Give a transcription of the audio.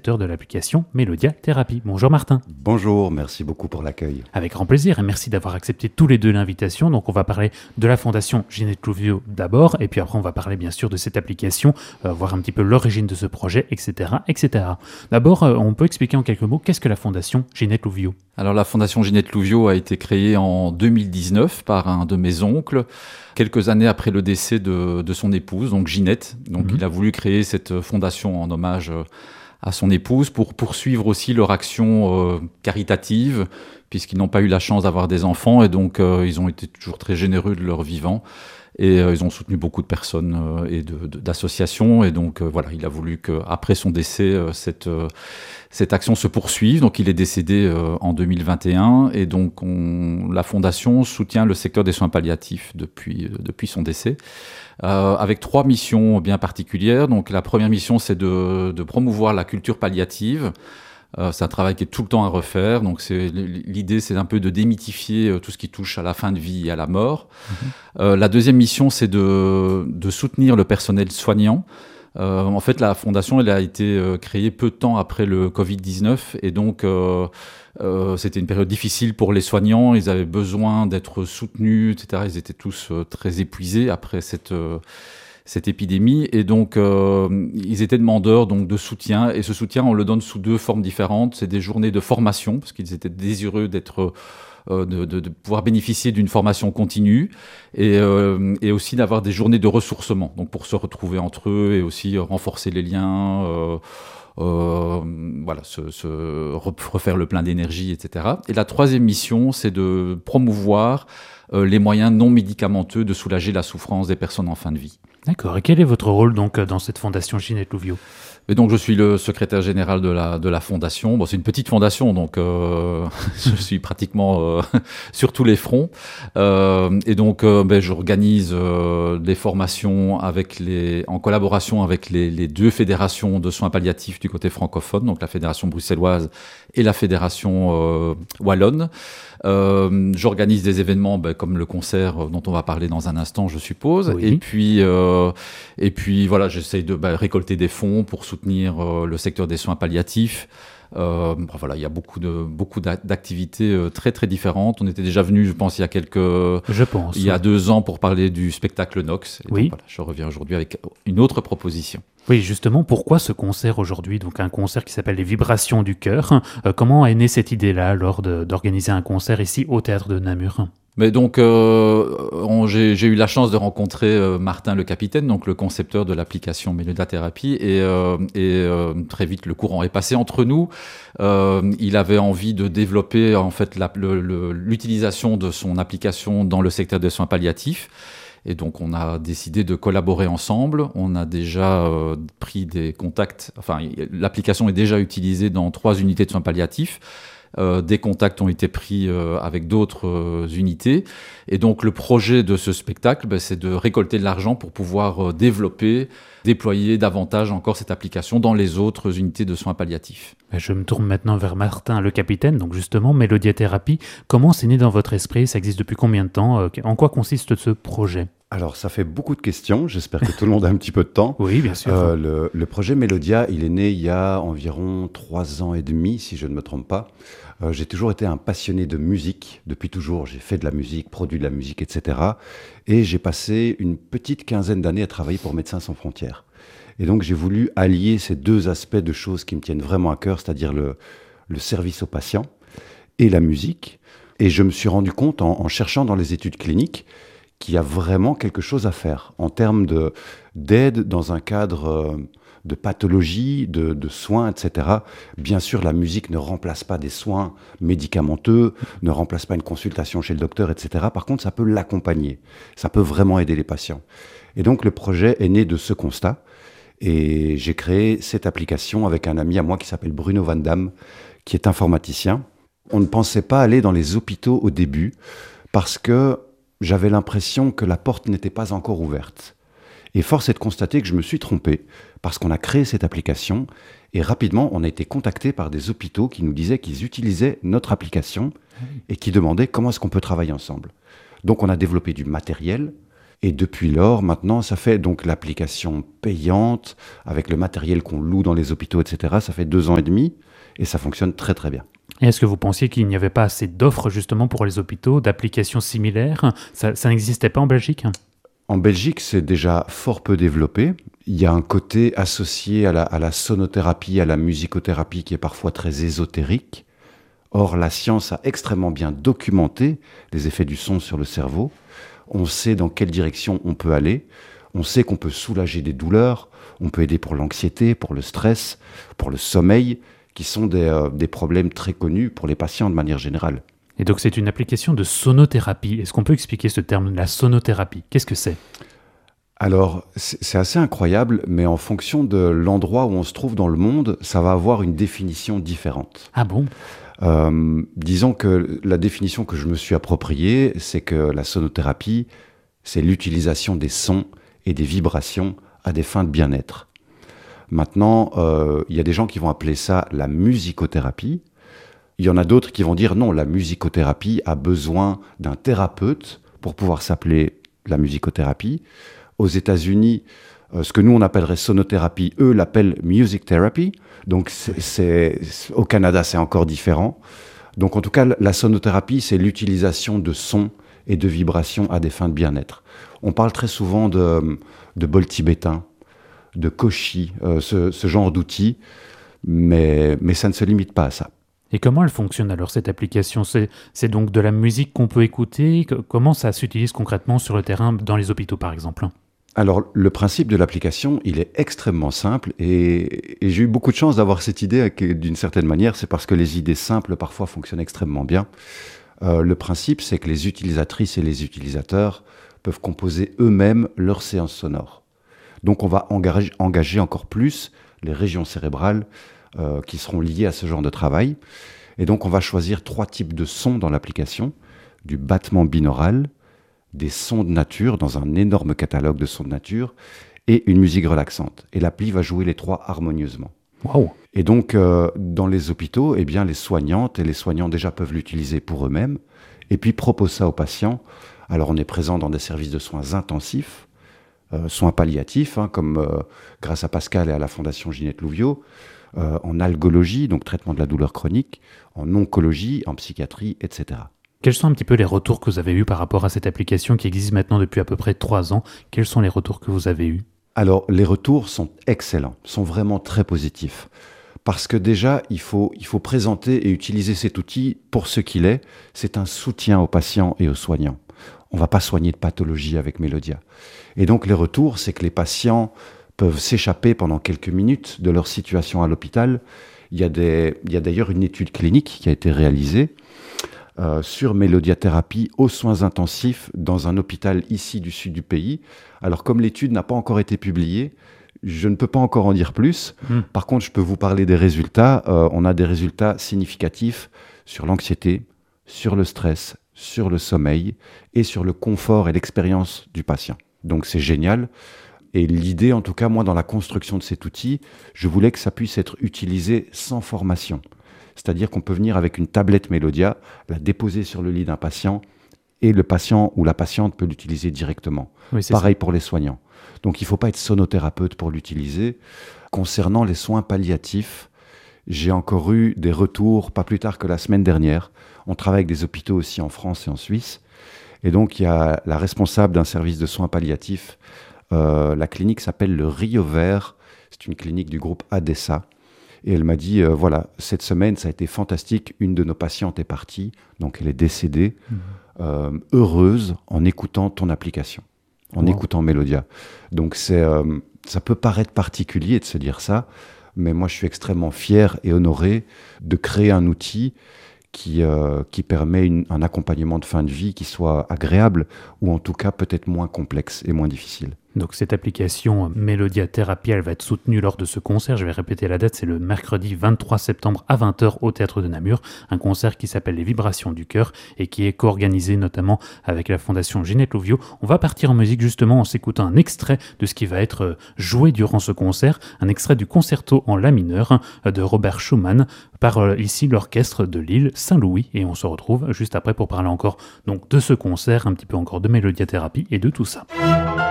fondateur de l'application Melodia Thérapie. Bonjour Martin. Bonjour, merci beaucoup pour l'accueil. Avec grand plaisir et merci d'avoir accepté tous les deux l'invitation. Donc on va parler de la fondation Ginette Louviot d'abord et puis après on va parler bien sûr de cette application, voir un petit peu l'origine de ce projet, etc. etc. D'abord, on peut expliquer en quelques mots qu'est-ce que la fondation Ginette Louviot ? Alors la fondation Ginette Louviot a été créée en 2019 par un de mes oncles, quelques années après le décès de son épouse, donc Ginette. Donc il a voulu créer cette fondation en hommage à son épouse pour poursuivre aussi leur action caritative, puisqu'ils n'ont pas eu la chance d'avoir des enfants et donc ils ont été toujours très généreux de leur vivant. Et ils ont soutenu beaucoup de personnes et d'associations. Et donc, voilà, il a voulu qu'après son décès, cette action se poursuive. Donc, il est décédé en 2021. Et donc, la Fondation soutient le secteur des soins palliatifs depuis son décès, avec 3 missions bien particulières. Donc, la première mission, c'est de promouvoir la culture palliative. C'est un travail qui est tout le temps à refaire. Donc l'idée, c'est un peu de démythifier tout ce qui touche à la fin de vie et à la mort. La deuxième mission, c'est de soutenir le personnel soignant. En fait, la fondation, elle a été créée peu de temps après le Covid-19 et donc c'était une période difficile pour les soignants. Ils avaient besoin d'être soutenus, etc. Ils étaient tous très épuisés après cette épidémie, et donc ils étaient demandeurs donc de soutien, et ce soutien on le donne sous 2 formes différentes. C'est des journées de formation, parce qu'ils étaient désireux d'être de pouvoir bénéficier d'une formation continue, et aussi d'avoir des journées de ressourcement, donc pour se retrouver entre eux et aussi renforcer les liens, voilà, refaire le plein d'énergie, etc. Et la troisième mission, c'est de promouvoir les moyens non médicamenteux de soulager la souffrance des personnes en fin de vie. D'accord. Et quel est votre rôle donc dans cette fondation Ginette Louviot ? Et donc je suis le secrétaire général de la fondation. Bon, c'est une petite fondation, donc je suis pratiquement sur tous les fronts. Et donc j'organise des formations en collaboration avec les 2 fédérations de soins palliatifs du côté francophone, donc la fédération bruxelloise et la fédération wallonne. J'organise des événements comme le concert dont on va parler dans un instant, je suppose. Oui. Et puis voilà, j'essaye de récolter des fonds pour soutenir le secteur des soins palliatifs. Voilà, il y a beaucoup d'activités très très différentes. On était déjà venu, je pense, il y a 2 ans pour parler du spectacle Nox. Et oui. Donc, voilà, je reviens aujourd'hui avec une autre proposition. Oui, justement, pourquoi ce concert aujourd'hui ? Donc un concert qui s'appelle Les Vibrations du Cœur. Comment est née cette idée-là lors d'organiser un concert ici au Théâtre de Namur ? Mais donc, j'ai eu la chance de rencontrer Martin le Capitaine, donc le concepteur de l'application Melodia Thérapie, et très vite le courant est passé entre nous. Il avait envie de développer en fait l'utilisation de son application dans le secteur des soins palliatifs. Et donc, on a décidé de collaborer ensemble. On a déjà pris des contacts. Enfin, l'application est déjà utilisée dans 3 unités de soins palliatifs. Des contacts ont été pris avec d'autres unités. Et donc, le projet de ce spectacle, c'est de récolter de l'argent pour pouvoir déployer davantage encore cette application dans les autres unités de soins palliatifs. Je me tourne maintenant vers Martin le Capitaine. Donc justement, Melodia Thérapie, comment c'est né dans votre esprit ? Ça existe depuis combien de temps ? En quoi consiste ce projet ? Alors, ça fait beaucoup de questions. J'espère que tout le monde a un petit peu de temps. Oui, bien sûr. Le projet Melodia, il est né il y a environ 3 ans et demi, si je ne me trompe pas. J'ai toujours été un passionné de musique, depuis toujours. J'ai fait de la musique, produit de la musique, etc. Et j'ai passé une petite quinzaine d'années à travailler pour Médecins sans frontières. Et donc, j'ai voulu allier ces 2 aspects de choses qui me tiennent vraiment à cœur, c'est-à-dire le service aux patients et la musique. Et je me suis rendu compte, en cherchant dans les études cliniques, qu'il y a vraiment quelque chose à faire en termes d'aide dans un cadre de pathologie, de soins, etc. Bien sûr, la musique ne remplace pas des soins médicamenteux, ne remplace pas une consultation chez le docteur, etc. Par contre, ça peut l'accompagner. Ça peut vraiment aider les patients. Et donc, le projet est né de ce constat. Et j'ai créé cette application avec un ami à moi qui s'appelle Bruno Van Damme, qui est informaticien. On ne pensait pas aller dans les hôpitaux au début parce que j'avais l'impression que la porte n'était pas encore ouverte. Et force est de constater que je me suis trompé, parce qu'on a créé cette application, et rapidement, on a été contacté par des hôpitaux qui nous disaient qu'ils utilisaient notre application, et qui demandaient comment est-ce qu'on peut travailler ensemble. Donc on a développé du matériel, Et depuis lors, maintenant, ça fait donc l'application payante, avec le matériel qu'on loue dans les hôpitaux, etc. Ça fait 2 ans et demi, et ça fonctionne très très bien. Et est-ce que vous pensiez qu'il n'y avait pas assez d'offres justement pour les hôpitaux, d'applications similaires? Ça n'existait pas en Belgique? En Belgique, c'est déjà fort peu développé. Il y a un côté associé à la sonothérapie, à la musicothérapie qui est parfois très ésotérique. Or, la science a extrêmement bien documenté les effets du son sur le cerveau. On sait dans quelle direction on peut aller. On sait qu'on peut soulager des douleurs. On peut aider pour l'anxiété, pour le stress, pour le sommeil, qui sont des problèmes très connus pour les patients de manière générale. Et donc c'est une application de sonothérapie. Est-ce qu'on peut expliquer ce terme, la sonothérapie? Qu'est-ce que c'est? Alors, c'est assez incroyable, mais en fonction de l'endroit où on se trouve dans le monde, ça va avoir une définition différente. Ah bon? Disons que la définition que je me suis appropriée, c'est que la sonothérapie, c'est l'utilisation des sons et des vibrations à des fins de bien-être. Maintenant, il y a des gens qui vont appeler ça la musicothérapie. Il y en a d'autres qui vont dire non, la musicothérapie a besoin d'un thérapeute pour pouvoir s'appeler la musicothérapie. Aux États-Unis, ce que nous on appellerait sonothérapie, eux l'appellent music therapy. Donc au Canada, c'est encore différent. Donc en tout cas, la sonothérapie, c'est l'utilisation de sons et de vibrations à des fins de bien-être. On parle très souvent de bol tibétain, de koshi, ce genre d'outils, mais ça ne se limite pas à ça. Et comment elle fonctionne alors, cette application? C'est donc de la musique qu'on peut écouter? Comment ça s'utilise concrètement sur le terrain, dans les hôpitaux par exemple? Alors, le principe de l'application, il est extrêmement simple et j'ai eu beaucoup de chance d'avoir cette idée d'une certaine manière. C'est parce que les idées simples, parfois, fonctionnent extrêmement bien. Le principe, c'est que les utilisatrices et les utilisateurs peuvent composer eux-mêmes leurs séances sonores. Donc, on va engager encore plus les régions cérébrales qui seront liées à ce genre de travail. Et donc, on va choisir 3 types de sons dans l'application. Du battement binaural, des sons de nature, dans un énorme catalogue de sons de nature, et une musique relaxante. Et l'appli va jouer les 3 harmonieusement. Wow. Et donc, dans les hôpitaux, eh bien, les soignantes et les soignants déjà peuvent l'utiliser pour eux-mêmes, et puis proposent ça aux patients. Alors, on est présent dans des services de soins intensifs, soins palliatifs, comme grâce à Pascal et à la Fondation Ginette Louviot, en algologie, donc traitement de la douleur chronique, en oncologie, en psychiatrie, etc. Quels sont un petit peu les retours que vous avez eus par rapport à cette application qui existe maintenant depuis à peu près 3 ans? Quels sont les retours que vous avez eus? Alors, les retours sont excellents, sont vraiment très positifs. Parce que déjà, il faut présenter et utiliser cet outil pour ce qu'il est. C'est un soutien aux patients et aux soignants. On ne va pas soigner de pathologie avec Melodia. Et donc, les retours, c'est que les patients peuvent s'échapper pendant quelques minutes de leur situation à l'hôpital. Il y a d'ailleurs une étude clinique qui a été réalisée sur mélodiathérapie aux soins intensifs dans un hôpital ici du sud du pays. Alors comme l'étude n'a pas encore été publiée, je ne peux pas encore en dire plus. Par contre, je peux vous parler des résultats. On a des résultats significatifs sur l'anxiété, sur le stress, sur le sommeil et sur le confort et l'expérience du patient. Donc c'est génial. Et l'idée, en tout cas, moi, dans la construction de cet outil, je voulais que ça puisse être utilisé sans formation. C'est-à-dire qu'on peut venir avec une tablette Melodia, la déposer sur le lit d'un patient, et le patient ou la patiente peut l'utiliser directement. Oui, pareil pour les soignants. Donc il ne faut pas être sonothérapeute pour l'utiliser. Concernant les soins palliatifs, j'ai encore eu des retours, pas plus tard que la semaine dernière. On travaille avec des hôpitaux aussi en France et en Suisse. Et donc il y a la responsable d'un service de soins palliatifs. La clinique s'appelle le Rio Vert. C'est une clinique du groupe ADESA. Et elle m'a dit, voilà, cette semaine, ça a été fantastique. Une de nos patientes est partie, donc elle est décédée, heureuse en écoutant ton application, en écoutant Melodia. Donc ça peut paraître particulier de se dire ça, mais moi je suis extrêmement fier et honoré de créer un outil qui permet un accompagnement de fin de vie qui soit agréable, ou en tout cas peut-être moins complexe et moins difficile. Donc cette application Melodia Therapy, elle va être soutenue lors de ce concert. Je vais répéter la date, c'est le mercredi 23 septembre à 20h au Théâtre de Namur. Un concert qui s'appelle Les Vibrations du Cœur et qui est co-organisé notamment avec la Fondation Ginette Louviot. On va partir en musique justement en s'écoutant un extrait de ce qui va être joué durant ce concert. Un extrait du concerto en la mineur de Robert Schumann par ici l'orchestre de Lille Saint-Louis. Et on se retrouve juste après pour parler encore donc de ce concert, un petit peu encore de Melodia Therapy et de tout ça.